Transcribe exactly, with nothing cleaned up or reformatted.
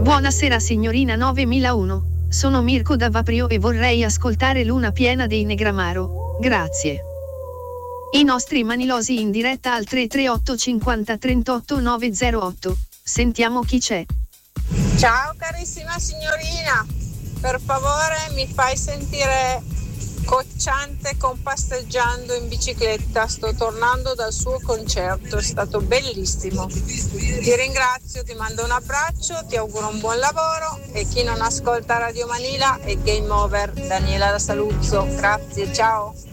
Buonasera signorina novemilauno. Sono Mirko da Vaprio e vorrei ascoltare Luna piena dei Negramaro. Grazie. I nostri manilosi in diretta al tre tre otto cinquanta trentotto novecentotto. Sentiamo chi c'è. Ciao carissima signorina, per favore mi fai sentire Cocciante con Passeggiando in bicicletta. Sto tornando dal suo concerto, è stato bellissimo. Ti ringrazio, ti mando un abbraccio, ti auguro un buon lavoro e chi non ascolta Radio Manila è game over. Daniela da Saluzzo, grazie, ciao.